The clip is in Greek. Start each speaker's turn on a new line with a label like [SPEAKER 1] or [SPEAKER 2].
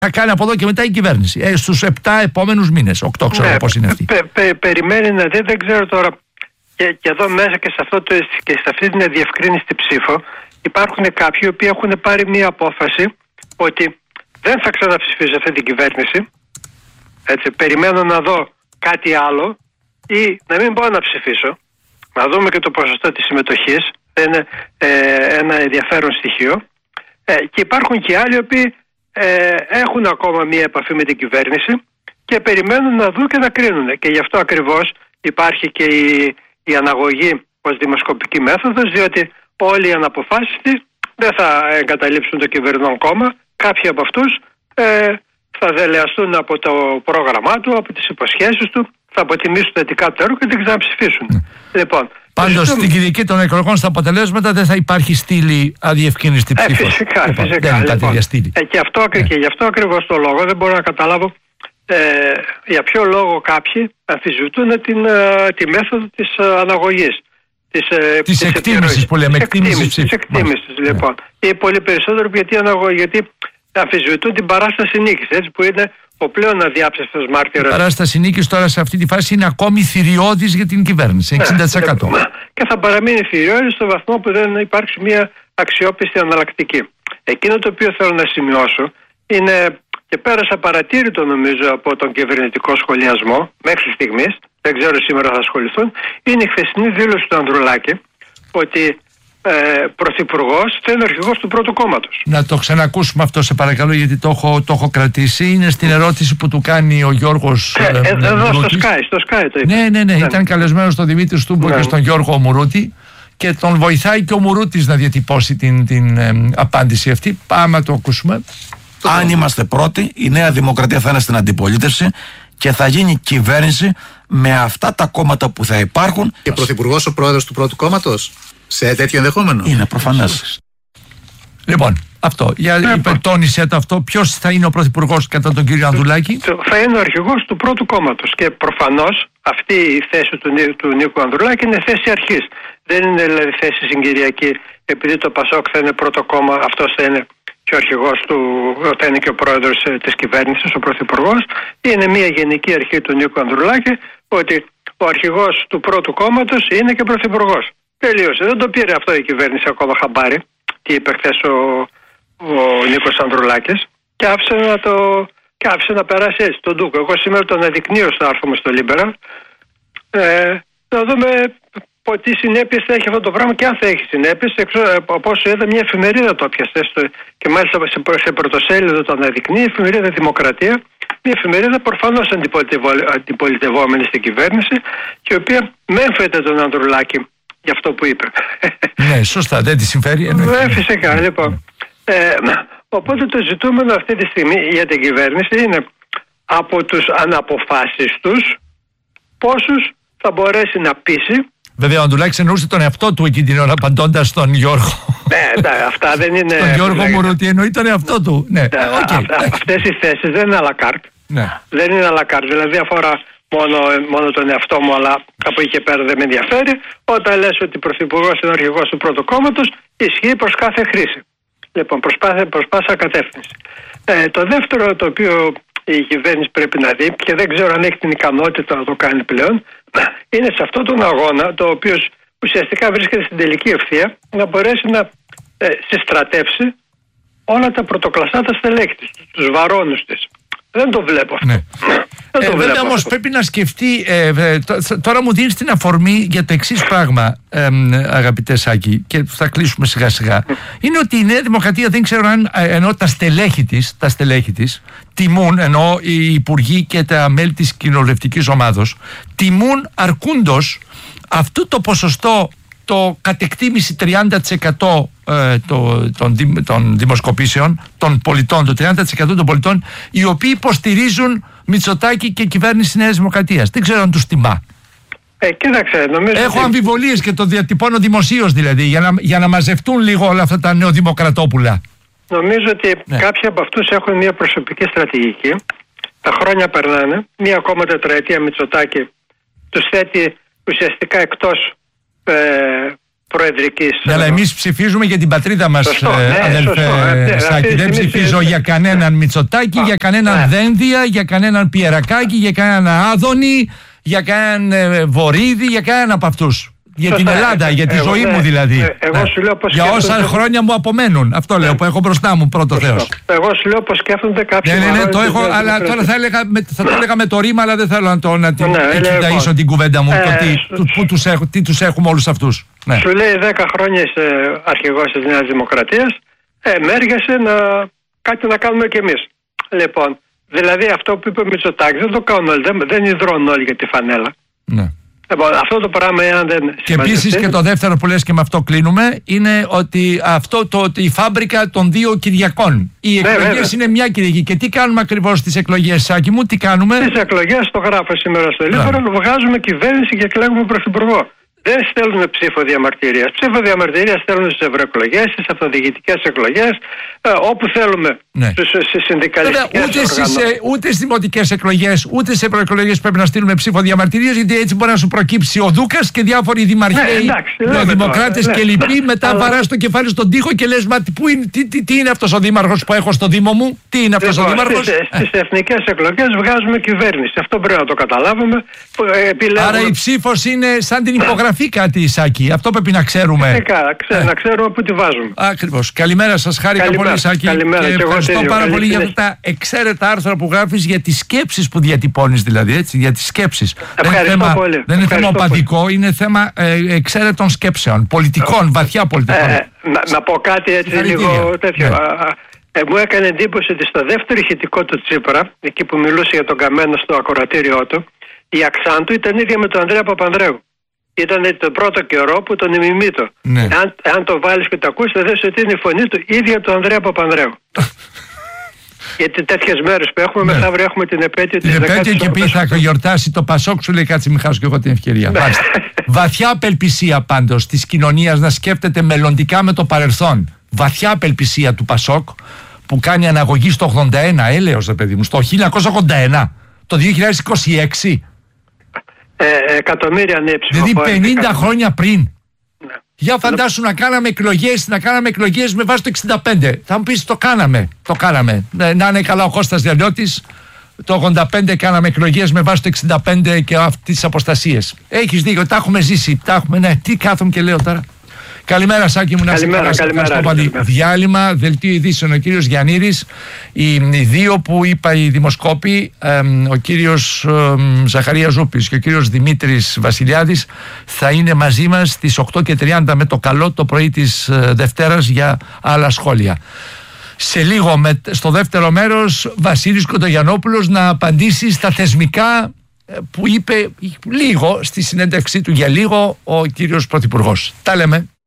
[SPEAKER 1] θα κάνει από εδώ και μετά η κυβέρνηση. Στους 7 επόμενους μήνες, 8 ξέρω πώς είναι αυτή.
[SPEAKER 2] Περιμένει να δει, δεν ξέρω τώρα. Και εδώ μέσα και σε αυτή την διευκρίνηστη ψήφο υπάρχουν κάποιοι οι οποίοι έχουν πάρει μία απόφαση ότι δεν θα ξαναψηφίσω αυτή την κυβέρνηση. Έτσι, περιμένω να δω κάτι άλλο ή να μην μπορώ να ψηφίσω. Να δούμε και το ποσοστό της συμμετοχής. Είναι ένα ενδιαφέρον στοιχείο. Και υπάρχουν και άλλοι οι οποίοι έχουν ακόμα μία επαφή με την κυβέρνηση και περιμένουν να δουν και να κρίνουν. Και γι' αυτό ακριβώς υπάρχει και η αναγωγή ως δημοσκοπική μέθοδος, διότι όλοι οι αναποφάσιστοι δεν θα εγκαταλείψουν το κυβερνών κόμμα. Κάποιοι από αυτούς θα δελεαστούν από το πρόγραμμά του, από τις υποσχέσεις του, θα αποτιμήσουν θετικά το έργο και δεν ξαναψηφίσουν. Λοιπόν,
[SPEAKER 1] πάντως στην Κυριακή των εκλογών στα αποτελέσματα δεν θα υπάρχει στήλη αδιευκρίνηστη ψήφος.
[SPEAKER 2] Φυσικά.
[SPEAKER 1] Λοιπόν,
[SPEAKER 2] και γι' αυτό ακριβώς το λόγο δεν μπορώ να καταλάβω για ποιο λόγο κάποιοι αμφισβητούν τη μέθοδο της αναγωγής.
[SPEAKER 1] Της εκτίμησης που λέμε.
[SPEAKER 2] Της εκτίμησης, λοιπόν. Ή πολύ περισσότερο γιατί αμφισβητούν την παράσταση νίκης, έτσι, που είναι ο πλέον αδιάψευτος μάρτυρας.
[SPEAKER 1] Η παράσταση νίκης τώρα σε αυτή τη φάση είναι ακόμη θηριώδης για την κυβέρνηση, 60%.
[SPEAKER 2] Και θα παραμείνει θηριώδης στο βαθμό που δεν υπάρξει μια αξιόπιστη εναλλακτική. Εκείνο το οποίο θέλω να σημειώσω είναι, και πέρασα παρατήρητο νομίζω από τον κυβερνητικό σχολιασμό μέχρι στιγμής, δεν ξέρω σήμερα θα ασχοληθούν, είναι η χθεσινή δήλωση του Ανδρουλάκη ότι πρωθυπουργός θα είναι ο αρχηγός του πρώτου κόμματος.
[SPEAKER 1] Να το ξανακούσουμε αυτό σε παρακαλώ, γιατί το έχω κρατήσει. Είναι στην ερώτηση που του κάνει ο Γιώργος
[SPEAKER 2] εδώ στο Sky το είπε.
[SPEAKER 1] Ναι. Ήταν καλεσμένος στον Δημήτρη Στούμπο και στον Γιώργο Μουρούτη και τον βοηθάει και ο Μουρούτης να διατυπώσει την απάντηση αυτή. Πάμε να το ακούσουμε.
[SPEAKER 3] Αν είμαστε πρώτοι, η Νέα Δημοκρατία θα είναι στην αντιπολίτευση και θα γίνει κυβέρνηση με αυτά τα κόμματα που θα υπάρχουν.
[SPEAKER 4] Και πρωθυπουργός ο πρόεδρος του πρώτου κόμματος σε τέτοιο ενδεχόμενο.
[SPEAKER 3] Είναι προφανές.
[SPEAKER 1] Λοιπόν, αυτό. Τόνισε το αυτό. Ποιος θα είναι ο πρωθυπουργός κατά τον κύριο Ανδρουλάκη?
[SPEAKER 2] Θα είναι ο αρχηγός του πρώτου κόμματος. Και προφανώς αυτή η θέση του Νίκου Ανδρουλάκη είναι θέση αρχής. Δεν είναι δηλαδή θέση συγκυριακή, επειδή το Πασόκ θα είναι πρώτο κόμμα, αυτός θα είναι και ο αρχηγός του, θα είναι και ο πρόεδρος της κυβέρνησης, ο πρωθυπουργός. Είναι μια γενική αρχή του Νίκου Ανδρουλάκη ότι ο αρχηγός του πρώτου κόμματος είναι και πρωθυπουργός. Τελείωσε. Δεν το πήρε αυτό η κυβέρνηση ακόμα χαμπάρι. Τι είπε χθες ο Νίκος Ανδρουλάκης και άφησε να περάσει έτσι τον Ντούκο. Εγώ σήμερα τον αδεικνύω στο άρθρο μου στο Liberal. Να δούμε τι συνέπειες θα έχει αυτό το πράγμα και αν θα έχει συνέπειες. Από όσο είδα, μια εφημερίδα το έπιασε και μάλιστα σε πρωτοσέλιδο το αναδεικνύει, η εφημερίδα Δημοκρατία. Μια εφημερίδα προφανώς αντιπολιτευόμενη στην κυβέρνηση και η οποία μέμφεται τον Ανδρουλάκη για αυτό που είπε.
[SPEAKER 1] Ναι, σωστά, δεν τη συμφέρει.
[SPEAKER 2] Φυσικά, λοιπόν. Οπότε το ζητούμενο αυτή τη στιγμή για την κυβέρνηση είναι από τους αναποφάσιστους πόσους θα μπορέσει να πείσει.
[SPEAKER 1] Βέβαια, ο Ανδρουλάκης εννοούσε τον εαυτό του εκείνη την ώρα, απαντώντας στον Γιώργο.
[SPEAKER 2] Ναι, αυτά δεν είναι.
[SPEAKER 1] Τον Γιώργο Μουρούτη εννοεί τον εαυτό του. Ναι,
[SPEAKER 2] αυτές οι θέσεις δεν είναι à la carte.
[SPEAKER 1] Ναι.
[SPEAKER 2] Δεν είναι à la carte. Δηλαδή αφορά μόνο τον εαυτό μου, αλλά από εκεί και πέρα δεν με ενδιαφέρει. Όταν λες ότι πρωθυπουργός είναι ο αρχηγός του πρώτου κόμματος, ισχύει προς κάθε χρήση. Λοιπόν, προς πάσα κατεύθυνση. Το δεύτερο το οποίο η κυβέρνηση πρέπει να δει, και δεν ξέρω αν έχει την ικανότητα να το κάνει πλέον, είναι σε αυτόν τον αγώνα, το οποίο ουσιαστικά βρίσκεται στην τελική ευθεία, να μπορέσει να συστρατεύσει όλα τα πρωτοκλαστά τα στελέχη της, τους βαρώνους της. Δεν το βλέπω αυτό.
[SPEAKER 1] Ναι. Βέβαια όμως πρέπει να σκεφτεί, τώρα μου δίνεις την αφορμή για το εξής πράγμα, αγαπητέ Σάκη, και θα κλείσουμε σιγά σιγά. Είναι ότι η Νέα Δημοκρατία, δεν ξέρω αν, ενώ τα στελέχη της τιμούν, ενώ οι υπουργοί και τα μέλη της κοινοβουλευτικής ομάδος τιμούν αρκούντος αυτού το ποσοστό, το κατ' εκτίμηση 30% των δημοσκοπήσεων των πολιτών, το 30% των πολιτών οι οποίοι υποστηρίζουν Μητσοτάκη και κυβέρνηση Νέας Δημοκρατίας. Δεν ξέρω αν τους τιμά.
[SPEAKER 2] Κοίταξε,
[SPEAKER 1] έχω αμφιβολίες και το διατυπώνω δημοσίως, δηλαδή, για να μαζευτούν λίγο όλα αυτά τα νεοδημοκρατόπουλα.
[SPEAKER 2] Νομίζω ότι κάποιοι από αυτούς έχουν μια προσωπική στρατηγική. Τα χρόνια περνάνε. Μία ακόμα τετραετία Μητσοτάκη τους θέτει ουσιαστικά εκτός προεδρικής.
[SPEAKER 1] Ναι, αλλά εμείς ψηφίζουμε για την πατρίδα μας, αδελφέ Σάκη. Δεν ψηφίζω για κανέναν Μητσοτάκη, για κανέναν Δένδια, για κανέναν Πιερακάκη, για κανέναν Άδωνη, για κανέναν Βορίδη, για κανέναν από αυτούς. Για την Ελλάδα, για τη ζωή μου δηλαδή. Για όσα χρόνια μου απομένουν. Αυτό λέω που έχω μπροστά μου, πρώτο Θεός.
[SPEAKER 2] Εγώ σου λέω πως σκέφτονται κάποιοι.
[SPEAKER 1] Ναι, το έχω, αλλά τώρα θα το έλεγα με το ρήμα, αλλά δεν θέλω να την εξηταΐσω την κουβέντα μου. Τι τους έχουμε όλους αυτούς.
[SPEAKER 2] Σου λέει 10 χρόνια είσαι αρχηγός της Νέας Δημοκρατίας. Μέργεσαι κάτι να κάνουμε κι εμείς. Λοιπόν, δηλαδή αυτό που είπε ο Μητσοτάκης δεν το κάνουν όλοι, δεν υδρώνουν όλοι για τη φανέλα.
[SPEAKER 1] Ναι.
[SPEAKER 2] Αυτό το πράγμα, εάν δεν.
[SPEAKER 1] Και επίσης και το δεύτερο που λες και με αυτό κλείνουμε, είναι ότι η φάμπρικα των 2 Κυριακών. Οι εκλογές είναι μια Κυριακή. Και τι κάνουμε ακριβώς στις εκλογές, Σάκη μου, τι κάνουμε?
[SPEAKER 2] Στις εκλογές, το γράφω σήμερα στο Ελεύθερο, βγάζουμε κυβέρνηση και εκλέγουμε πρωθυπουργό. Δεν στέλνουν ψήφο διαμαρτυρίας. Ψήφο διαμαρτυρίας στέλνουν στις ευρωεκλογές, στις αυτοδιοικητικές εκλογές, όπου θέλουμε.
[SPEAKER 1] Ναι.
[SPEAKER 2] Στις συνδικαλιστικές οργανώσεις.
[SPEAKER 1] Ούτε στις δημοτικές εκλογές, ούτε στις ευρωεκλογές πρέπει να στείλουμε ψήφο διαμαρτυρίας, γιατί έτσι μπορεί να σου προκύψει ο Δούκας και διάφοροι δημαρχαίοι, δημοκράτες και λοιποί. Μετά βαράς το κεφάλι στον τοίχο και λες, μα τι είναι αυτός ο δήμαρχος που έχω στο δήμο μου, τι είναι αυτός ο δήμαρχος?
[SPEAKER 2] Στις εθνικές εκλογές βγάζουμε κυβέρνηση. Αυτό πρέπει να το καταλάβουμε.
[SPEAKER 1] Άρα η ψήφος είναι σαν την υπογραφή. Κάτι, Σάκη, αυτό πρέπει να ξέρουμε.
[SPEAKER 2] Να ξέρουμε πού τη βάζουμε.
[SPEAKER 1] Ακριβώς. Καλημέρα σας, χάρηκα πολύ, Σάκη.
[SPEAKER 2] Καλημέρα,
[SPEAKER 1] και ευχαριστώ πάρα πολύ για αυτά τα εξαίρετα άρθρα που γράφεις, για τις σκέψεις που διατυπώνεις, δηλαδή, έτσι, για τις σκέψεις. Δεν είναι θέμα οπαδικό, είναι θέμα εξαίρετων σκέψεων, πολιτικών, βαθιά πολιτικών.
[SPEAKER 2] Να πω κάτι έτσι λίγο τέτοιο. Μου έκανε εντύπωση ότι στο δεύτερο ηχητικό του Τσίπρα, εκεί που μιλούσε για τον Καμένο στο ακροατήριό του, η αξάν του ήταν ίδια με τον Ανδρέα Παπανδρέου. Ήταν τον πρώτο καιρό που τον ημιμήτω.
[SPEAKER 1] Ναι.
[SPEAKER 2] Αν το βάλεις και το ακούσεις, θα δεις ότι είναι η φωνή του ίδια του Ανδρέα Παπανδρέου. Γιατί τέτοιες μέρες που έχουμε, μεθαύριο έχουμε την επέτειο της 18ης.
[SPEAKER 1] Την επέτειο και πει θα γιορτάσει το Πασόκ, σου λέει κάτσε μην χάσω και εγώ την ευκαιρία. Βαθιά απελπισία πάντως της κοινωνίας να σκέφτεται μελλοντικά με το παρελθόν. Βαθιά απελπισία του Πασόκ που κάνει αναγωγή στο 81, έλεος ρε παιδί μου, στο 1981, το 2026.
[SPEAKER 2] Εκατομμύρια νέοι ψηφοφόροι.
[SPEAKER 1] Δηλαδή 50 χρόνια πριν. Ναι. Για φαντάσου να κάναμε εκλογές με βάση το 65. Θα μου πεις το κάναμε. Να είναι καλά ο Κώστας Διαλιώτης. Το 85 κάναμε εκλογές με βάση το 65 και αυτές τις αποστασίες. Έχεις δίκιο, τα έχουμε ζήσει. Ναι, τι κάθομαι και λέω τώρα. Καλημέρα, Σάκη μου, να σε καλά. Διάλειμμα, δελτίο ειδήσεων, ο κύριος Γιαννίδης. Οι δύο που είπα οι δημοσκόποι, ο κύριος Ζαχαρίας Ζούπης και ο κύριος Δημήτρης Βασιλιάδης, θα είναι μαζί μας στις 8:30 με το καλό το πρωί της Δευτέρας για άλλα σχόλια. Σε λίγο, στο δεύτερο μέρος, Βασίλης Κοντογιαννόπουλος να απαντήσει στα θεσμικά που είπε λίγο στη συνέντευξή του για λίγο ο κύριος Πρωθυπουργός. Τα λέμε.